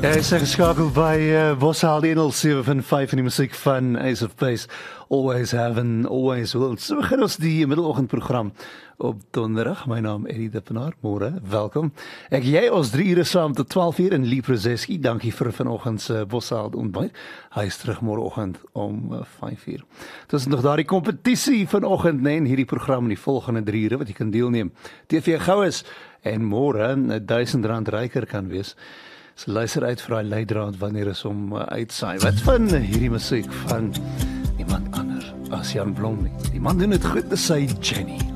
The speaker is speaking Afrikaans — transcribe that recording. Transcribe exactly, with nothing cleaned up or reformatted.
Ja, hy is geskakeld by uh, Boshal een nul sewe van vyf in die musiek van Ace of Base, Always Have and Always Will. So begin ons die middeloggendprogram op donderdag. My naam Eddie Dippenaar, môre, welkom. Ek jy ons drie ure saam tot twaalf uur in Lee Prozeski. Dankie vir vanoggend se Boshal ontbyt. Hy is terug môreoggend om uh, vyf uur. Dis nog daardie kompetisie vanoggend, nee, in hierdie program in die volgende drie ure wat jy kan deelneem. T V gou is en môre duisend rand ryker kan wees. So luister uit vir daai leidraad wanneer is om uh, uitsaai. Wat van hierdie musiek van iemand anders as Jan Blom nie. Die man doen dit goed, dis sy Jenny.